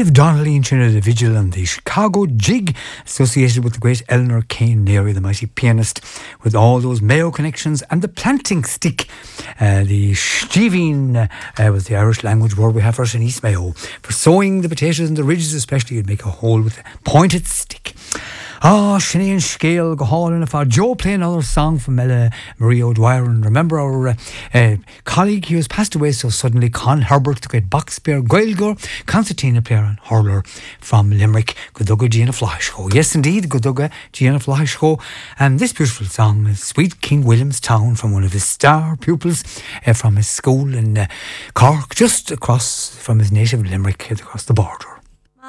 Dave Donnelly and Trinidad the Vigil and the Chicago Jig, associated with the great Eleanor Kane Neary, the mighty pianist, with all those Mayo connections, and the planting stick. The Steveen was the Irish language word we have for us in East Mayo. For sowing the potatoes in the ridges especially, you'd make a hole with a pointed stick. Sinead and Scale go hall in a Joe play another song from Marie O'Dwyer. And remember our colleague, he was passed away so suddenly, Con Herbert, the great box player, Gaelgore, concertina player and hurler from Limerick, Goduga Gianna Flashko. Yes indeed, Goduga Gianna Flashko. And this beautiful song is Sweet King Williamstown, from one of his star pupils from his school in Cork, just across from his native Limerick, across the border.